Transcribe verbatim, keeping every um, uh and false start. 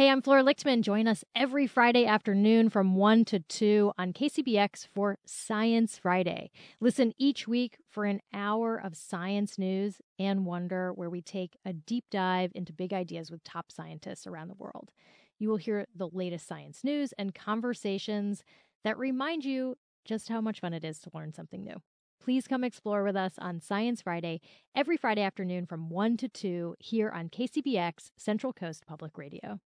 Hey, I'm Flora Lichtman. Join us every Friday afternoon from one to two on K C B X for Science Friday. Listen each week for an hour of science news and wonder, where we take a deep dive into big ideas with top scientists around the world. You will hear the latest science news and conversations that remind you just how much fun it is to learn something new. Please come explore with us on Science Friday every Friday afternoon from one to two here on K C B X, Central Coast Public Radio.